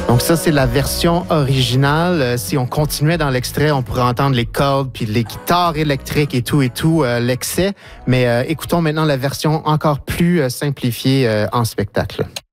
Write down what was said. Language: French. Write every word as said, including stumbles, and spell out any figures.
Donc ça, c'est la version originale. Euh, si on continuait dans l'extrait, on pourrait entendre les cordes, puis les guitares électriques et tout et tout, euh, l'excès. Mais euh, écoutons maintenant la version encore plus euh, simplifiée euh, en spectacle.